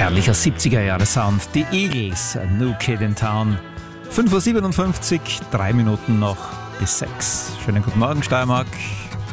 Herrlicher 70er-Jahre-Sound. Die Eagles, New Kid in Town. 5:57 Uhr, 3 Minuten noch bis 6. Schönen guten Morgen, Steiermark.